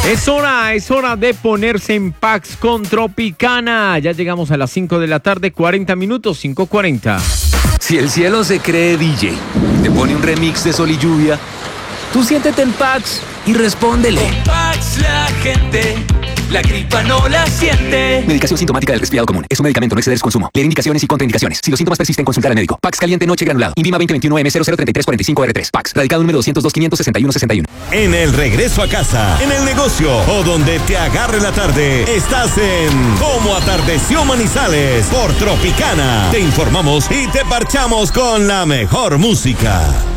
Es hora de ponerse en paz con Tropicana. Ya llegamos a las 5 de la tarde, 40 minutos, 5:40. Si el cielo se cree DJ, te pone un remix de Sol y Lluvia, tú siéntete en Pax y respóndele. Con Pax la gente, la gripa no la siente. Medicación sintomática del resfriado común. Es un medicamento, no exceder su consumo. Leer indicaciones y contraindicaciones. Si los síntomas persisten, consultar al médico. Pax caliente noche granulado. INVIMA 2021M003345R3. Pax. Radical número 202-561-61. En el regreso a casa, en el negocio o donde te agarre la tarde, estás en Cómo Atardeció Manizales por Tropicana. Te informamos y te parchamos con la mejor música.